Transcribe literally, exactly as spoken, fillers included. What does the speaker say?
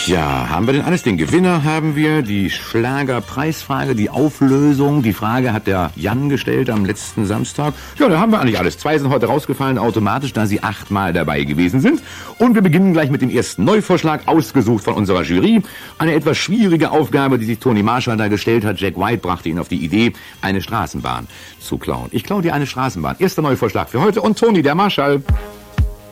Ja, haben wir denn alles? Den Gewinner haben wir, die Schlagerpreisfrage, die Auflösung. Die Frage hat der Jan gestellt am letzten Samstag. Ja, da haben wir eigentlich alles. Zwei sind heute rausgefallen, automatisch, da sie achtmal dabei gewesen sind. Und wir beginnen gleich mit dem ersten Neuvorschlag, ausgesucht von unserer Jury. Eine etwas schwierige Aufgabe, die sich Toni Marshall da gestellt hat. Jack White brachte ihn auf die Idee, eine Straßenbahn zu klauen. Ich klaue dir eine Straßenbahn. Erster Neuvorschlag für heute. Und Toni, der Marshall.